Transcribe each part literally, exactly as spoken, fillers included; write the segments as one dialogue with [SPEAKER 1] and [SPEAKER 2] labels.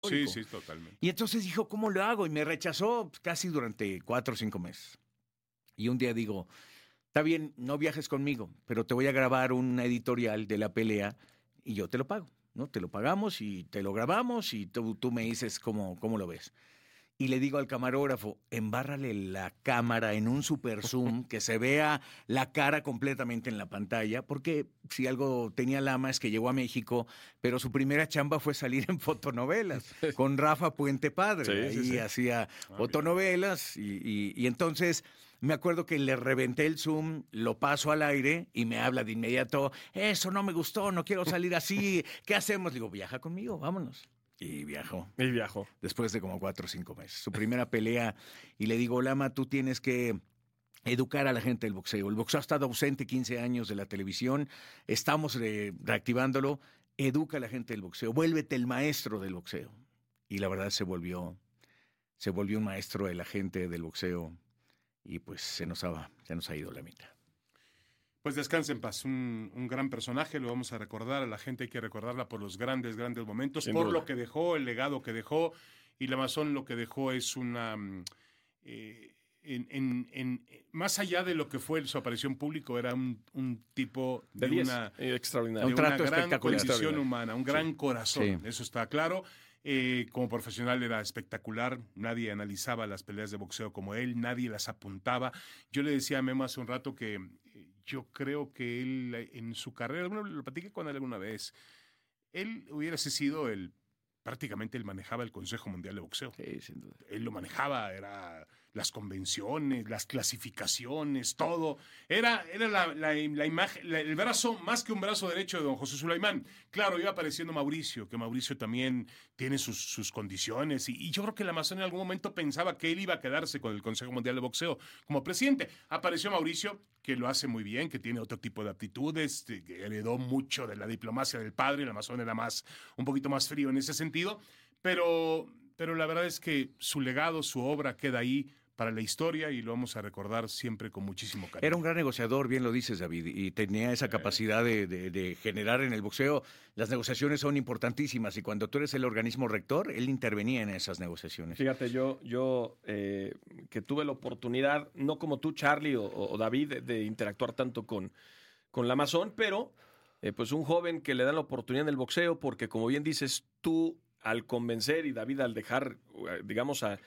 [SPEAKER 1] Sí, sí, totalmente.
[SPEAKER 2] Y entonces dijo, ¿cómo lo hago? Y me rechazó pues, casi durante cuatro o cinco meses. Y un día digo, está bien, no viajes conmigo, pero te voy a grabar un editorial de la pelea y yo te lo pago, ¿no? Te lo pagamos y te lo grabamos y tú, tú me dices cómo, cómo lo ves. Y le digo al camarógrafo, embárrale la cámara en un super zoom, que se vea la cara completamente en la pantalla, porque si algo tenía Lama es que llegó a México, pero su primera chamba fue salir en fotonovelas, con Rafa Puente Padre,
[SPEAKER 1] sí,
[SPEAKER 2] ahí
[SPEAKER 1] sí, sí.
[SPEAKER 2] hacía ah, fotonovelas, y, y, y entonces me acuerdo que le reventé el zoom, lo paso al aire, y me habla de inmediato, eso no me gustó, no quiero salir así, ¿qué hacemos? Digo, viaja conmigo, vámonos. Y viajó.
[SPEAKER 1] Y viajó.
[SPEAKER 2] Después de como cuatro o cinco meses. Su primera pelea. Y le digo, Lama, tú tienes que educar a la gente del boxeo. El boxeo ha estado ausente quince años de la televisión. Estamos re- reactivándolo. Educa a la gente del boxeo. Vuélvete el maestro del boxeo. Y la verdad se volvió, se volvió un maestro de la gente del boxeo. Y pues se nos ha, se nos ha ido la mitad.
[SPEAKER 1] Pues descanse en paz, un, un gran personaje, lo vamos a recordar, a la gente hay que recordarla por los grandes, grandes momentos,
[SPEAKER 3] Sin
[SPEAKER 1] por
[SPEAKER 3] duda.
[SPEAKER 1] lo que dejó, el legado que dejó, y la Amazon lo que dejó es una, eh, en, en, en, más allá de lo que fue su aparición público, era un, un tipo de,
[SPEAKER 3] de diez,
[SPEAKER 1] una,
[SPEAKER 3] extraordinario.
[SPEAKER 1] de
[SPEAKER 2] Un
[SPEAKER 1] una
[SPEAKER 2] trato
[SPEAKER 1] gran
[SPEAKER 2] espectacular.
[SPEAKER 1] condición humana, un gran
[SPEAKER 2] Sí.
[SPEAKER 1] corazón,
[SPEAKER 2] Sí.
[SPEAKER 1] eso está claro. Eh, como profesional era espectacular, nadie analizaba las peleas de boxeo como él, nadie las apuntaba. Yo le decía a Memo hace un rato que eh, yo creo que él en su carrera, bueno, lo platiqué con él alguna vez, él hubiera sido el, prácticamente él manejaba el Consejo Mundial de Boxeo.
[SPEAKER 2] Sí, sin duda.
[SPEAKER 1] Él lo manejaba, era las convenciones, las clasificaciones, todo. Era, era la, la, la imagen, la, el brazo, más que un brazo derecho de don José Sulaimán. Claro, iba apareciendo Mauricio, que Mauricio también tiene sus, sus condiciones. Y, y yo creo que la Amazon en algún momento pensaba que él iba a quedarse con el Consejo Mundial de Boxeo como presidente. Apareció Mauricio, que lo hace muy bien, que tiene otro tipo de aptitudes, que heredó mucho de la diplomacia del padre. La Amazon era más, un poquito más frío en ese sentido. Pero, pero la verdad es que su legado, su obra queda ahí para la historia y lo vamos a recordar siempre con muchísimo cariño.
[SPEAKER 2] Era un gran negociador, bien lo dices, David, y tenía esa capacidad de, de, de generar en el boxeo. Las negociaciones son importantísimas y cuando tú eres el organismo rector, él intervenía en esas negociaciones.
[SPEAKER 3] Fíjate, yo, yo eh, que tuve la oportunidad, no como tú, Charlie o, o David, de, de interactuar tanto con, con la Amazon, pero eh, pues un joven que le dan la oportunidad en el boxeo, porque como bien dices, tú al convencer y David al dejar, digamos, a...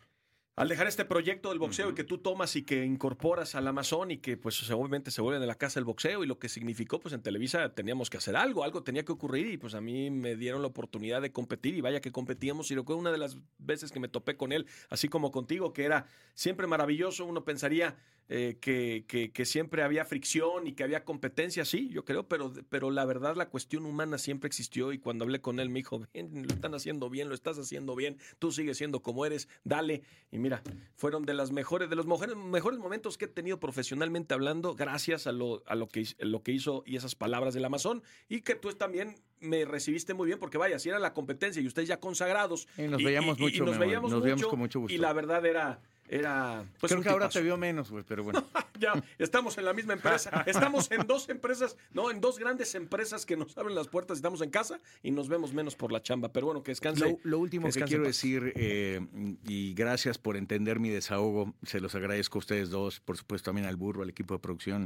[SPEAKER 3] Al dejar este proyecto del boxeo uh-huh. y que tú tomas y que incorporas al Amazon y que pues obviamente se vuelve de la casa del boxeo y lo que significó pues en Televisa teníamos que hacer algo, algo tenía que ocurrir y pues a mí me dieron la oportunidad de competir y vaya que competíamos y recuerdo una de las veces que me topé con él, así como contigo, que era siempre maravilloso, uno pensaría eh, que, que, que siempre había fricción y que había competencia, sí, yo creo, pero, pero la verdad la cuestión humana siempre existió y cuando hablé con él me dijo, bien, lo están haciendo bien, lo estás haciendo bien, tú sigues siendo como eres, dale. Y mira, fueron de las mejores, de los mejores, mejores momentos que he tenido profesionalmente hablando, gracias a lo, a lo que, lo que hizo y esas palabras del Amazon, y que tú también me recibiste muy bien, porque vaya, si era la competencia y ustedes ya consagrados.
[SPEAKER 2] Y nos
[SPEAKER 3] y,
[SPEAKER 2] veíamos
[SPEAKER 3] y,
[SPEAKER 2] mucho,
[SPEAKER 3] y nos veíamos,
[SPEAKER 2] nos
[SPEAKER 3] mucho,
[SPEAKER 2] veíamos con mucho gusto.
[SPEAKER 3] Y la verdad era... Era, pues,
[SPEAKER 2] creo
[SPEAKER 3] un
[SPEAKER 2] que ahora
[SPEAKER 3] tipazo.
[SPEAKER 2] te vio menos, güey, pero bueno.
[SPEAKER 3] Ya, estamos en la misma empresa. Estamos en dos empresas, no, en dos grandes empresas que nos abren las puertas. Estamos en casa y nos vemos menos por la chamba. Pero bueno, que descanse.
[SPEAKER 2] Lo, lo último que,
[SPEAKER 3] que
[SPEAKER 2] quiero decir, eh, y gracias por entender mi desahogo, se los agradezco a ustedes dos, por supuesto también al Burro, al equipo de producción.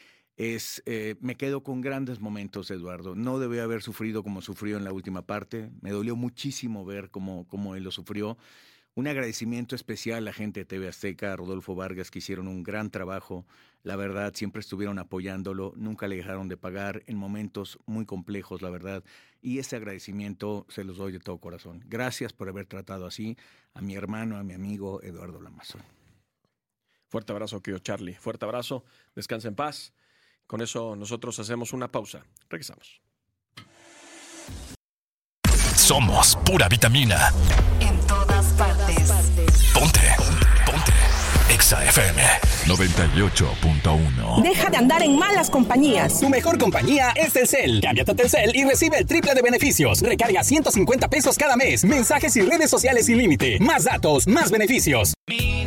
[SPEAKER 2] Es, eh, me quedo con grandes momentos, Eduardo. No debe haber sufrido como sufrió en la última parte. Me dolió muchísimo ver cómo, cómo él lo sufrió. Un agradecimiento especial a la gente de T V Azteca, a Rodolfo Vargas, que hicieron un gran trabajo. La verdad, siempre estuvieron apoyándolo, nunca le dejaron de pagar en momentos muy complejos, la verdad. Y ese agradecimiento se los doy de todo corazón. Gracias por haber tratado así a mi hermano, a mi amigo Eduardo Lamazón.
[SPEAKER 3] Fuerte abrazo, querido Charlie. Fuerte abrazo. Descansa en paz. Con eso nosotros hacemos una pausa. Regresamos.
[SPEAKER 4] Somos pura vitamina.
[SPEAKER 5] En todas partes.
[SPEAKER 4] Ponte, ponte. Exa F M noventa y ocho punto uno.
[SPEAKER 6] Deja de andar en malas compañías.
[SPEAKER 7] Tu mejor compañía es Telcel. Cámbiate a Telcel y recibe el triple de beneficios. Recarga ciento cincuenta pesos cada mes. Mensajes y redes sociales sin límite. Más datos, más beneficios.
[SPEAKER 8] Mira